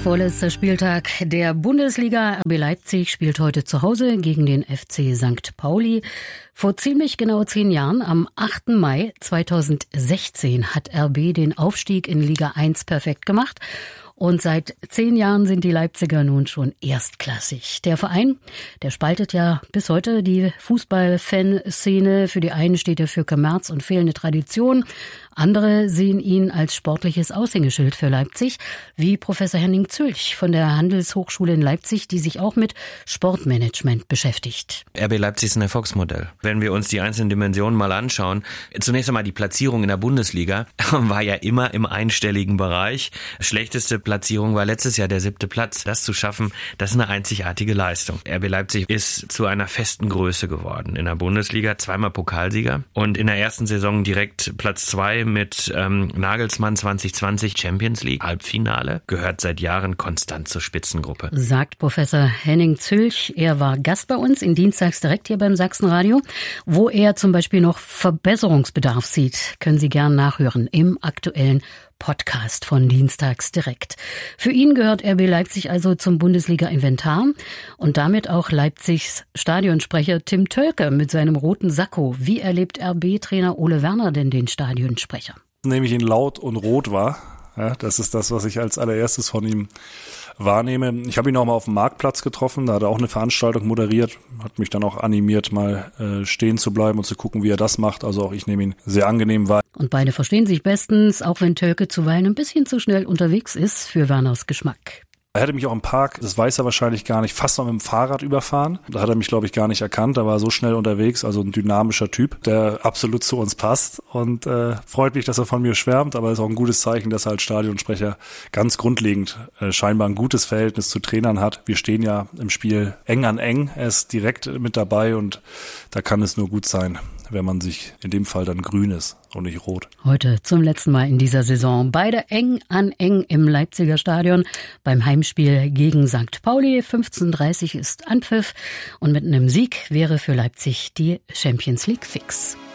Vorletzter Spieltag der Bundesliga. RB Leipzig spielt heute zu Hause gegen den FC St. Pauli. Vor ziemlich genau 10 Jahren, am 8. Mai 2016, hat RB den Aufstieg in Liga 1 perfekt gemacht. Und seit 10 Jahren sind die Leipziger nun schon erstklassig. Der Verein, der spaltet ja bis heute die Fußball-Fanszene. Für die einen steht er für Kommerz und fehlende Tradition. Andere sehen ihn als sportliches Aushängeschild für Leipzig, wie Professor Henning Zülch von der Handelshochschule in Leipzig, die sich auch mit Sportmanagement beschäftigt. RB Leipzig ist ein Erfolgsmodell. Wenn wir uns die einzelnen Dimensionen mal anschauen, zunächst einmal die Platzierung in der Bundesliga war ja immer im einstelligen Bereich. Schlechteste Platzierung war letztes Jahr der 7. Platz. Das zu schaffen, das ist eine einzigartige Leistung. RB Leipzig ist zu einer festen Größe geworden in der Bundesliga, 2-mal Pokalsieger und in der ersten Saison direkt Platz 2 mit Nagelsmann 2020 Champions League Halbfinale, gehört seit Jahren konstant zur Spitzengruppe. Sagt Professor Henning Zülch. Er war Gast bei uns in Dienstags direkt hier beim Sachsenradio, wo er zum Beispiel noch Verbesserungsbedarf sieht. Können Sie gern nachhören im aktuellen Podcast von Dienstags direkt. Für ihn gehört RB Leipzig also zum Bundesliga-Inventar und damit auch Leipzigs Stadionsprecher Tim Tölke mit seinem roten Sakko. Wie erlebt RB-Trainer Ole Werner denn den Stadionsprecher? Nehme ich ihn laut und rot wahr. Ja, das ist das, was ich als allererstes von ihm wahrnehme. Ich habe ihn auch mal auf dem Marktplatz getroffen, da hat er auch eine Veranstaltung moderiert, hat mich dann auch animiert, mal stehen zu bleiben und zu gucken, wie er das macht. Also auch ich nehme ihn sehr angenehm wahr. Und beide verstehen sich bestens, auch wenn Tölke zuweilen ein bisschen zu schnell unterwegs ist für Werners Geschmack. Er hätte mich auch im Park, das weiß er wahrscheinlich gar nicht, fast noch mit dem Fahrrad überfahren. Da hat er mich, glaube ich, gar nicht erkannt. Da war er so schnell unterwegs, also ein dynamischer Typ, der absolut zu uns passt. Und freut mich, dass er von mir schwärmt, aber ist auch ein gutes Zeichen, dass er als Stadionsprecher ganz grundlegend scheinbar ein gutes Verhältnis zu Trainern hat. Wir stehen ja im Spiel eng an eng. Er ist direkt mit dabei und da kann es nur gut sein, wenn man sich in dem Fall dann grün ist und nicht rot. Heute zum letzten Mal in dieser Saison. Beide eng an eng im Leipziger Stadion beim Heimspiel gegen St. Pauli. 15:30 ist Anpfiff und mit einem Sieg wäre für Leipzig die Champions League fix.